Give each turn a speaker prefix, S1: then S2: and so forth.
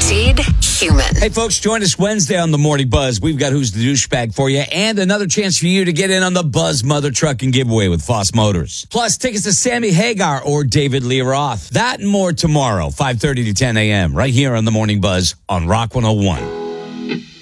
S1: Guaranteed human.
S2: Hey, folks, join us Wednesday on the Morning Buzz. We've got Who's the Douchebag for you and another chance for you to get in on the Buzz Mother Trucking Giveaway with Foss Motors. Plus, tickets to Sammy Hagar or David Lee Roth. That and more tomorrow, 5:30 to 10 a.m. right here on the Morning Buzz on Rock 101.